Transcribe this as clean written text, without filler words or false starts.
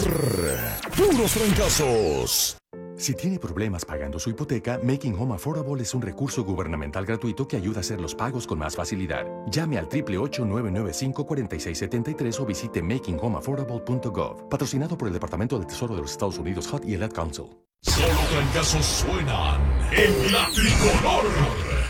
¡Puros fracasos! Si tiene problemas pagando su hipoteca, Making Home Affordable es un recurso gubernamental gratuito que ayuda a hacer los pagos con más facilidad. Llame al 888-995-4673 o visite makinghomeaffordable.gov. Patrocinado por el Departamento del Tesoro de los Estados Unidos, HUD y el Ad Council. Solo fracasos suenan en la tricolor.